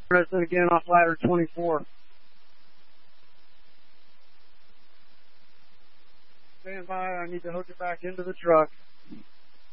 Press it again off ladder 24. Stand by. I need to hook it back into the truck.